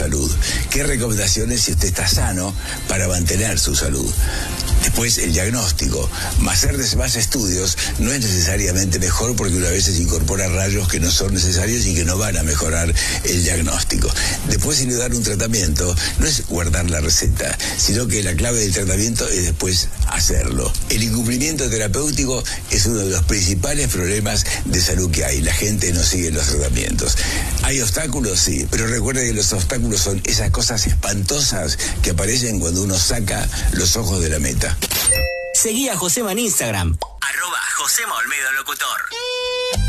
salud. ¿Qué recomendaciones si usted está sano para mantener su salud? Después, el diagnóstico. Hacer más estudios no es necesariamente mejor porque una vez se incorpora rayos que no son necesarios y que no van a mejorar el diagnóstico. Después, si le dan un tratamiento, no es guardar la receta, sino que la clave del tratamiento es después hacerlo. El incumplimiento terapéutico es uno de los principales problemas de salud que hay. La gente no sigue los tratamientos. ¿Hay obstáculos? Sí, pero recuerde que los obstáculos son esas cosas espantosas que aparecen cuando uno saca los ojos de la meta. Seguí a Josema en Instagram, @Josema Olmedo Locutor.